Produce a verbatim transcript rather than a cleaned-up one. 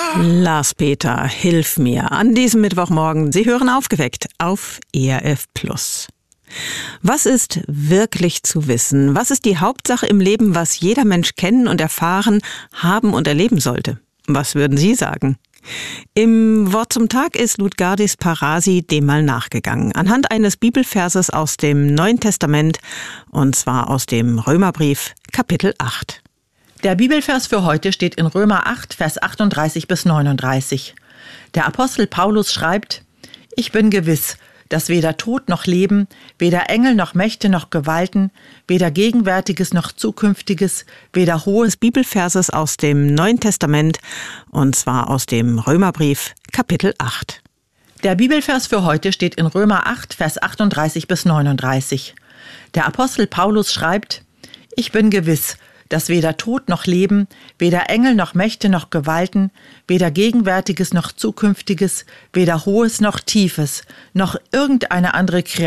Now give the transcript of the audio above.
Lars Peter, hilf mir. An diesem Mittwochmorgen, Sie hören Aufgeweckt auf E R F Plus. Was ist wirklich zu wissen? Was ist die Hauptsache im Leben, was jeder Mensch kennen und erfahren, haben und erleben sollte? Was würden Sie sagen? Im Wort zum Tag ist Ludgardis Parasi dem mal nachgegangen, anhand eines Bibelverses aus dem Neuen Testament, und zwar aus dem Römerbrief, Kapitel acht. Der Bibelvers für heute steht in Römer acht, Vers achtunddreißig bis neununddreißig. Der Apostel Paulus schreibt: Ich bin gewiss, dass weder Tod noch Leben, weder Engel noch Mächte noch Gewalten, weder Gegenwärtiges noch Zukünftiges, weder Hohes Bibelverses aus dem Neuen Testament, und zwar aus dem Römerbrief, Kapitel acht. Der Bibelvers für heute steht in Römer acht, Vers achtunddreißig bis neununddreißig. Der Apostel Paulus schreibt: Ich bin gewiss, dass weder Tod noch Leben, weder Engel noch Mächte noch Gewalten, weder Gegenwärtiges noch Zukünftiges, weder Hohes noch Tiefes, noch irgendeine andere Kreatur